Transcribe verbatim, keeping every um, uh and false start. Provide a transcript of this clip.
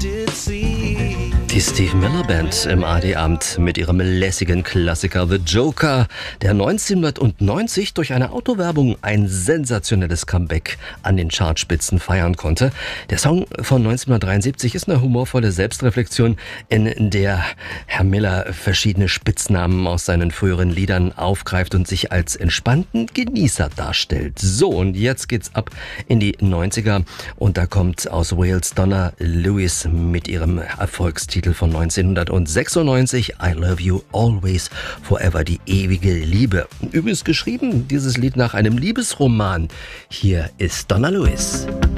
Die Steve Miller Band im A D-Amt mit ihrem lässigen Klassiker The Joker, der neunzehnhundertneunzig durch eine Autowerbung ein sensationelles Comeback an den Chartspitzen feiern konnte. Der Song von neunzehnhundertdreiundsiebzig ist eine humorvolle Selbstreflexion, in der Herr Miller verschiedene Spitznamen aus seinen früheren Liedern aufgreift und sich als entspannten Genießer darstellt. So, und jetzt geht's ab in die neunziger und da kommt aus Wales Donna Lewis mit ihrem Erfolgstitel von neunzehnhundertsechsundneunzig I Love You Always Forever, die ewige Liebe. Übrigens geschrieben, dieses Lied nach einem Liebesroman. Hier ist Donna Lewis.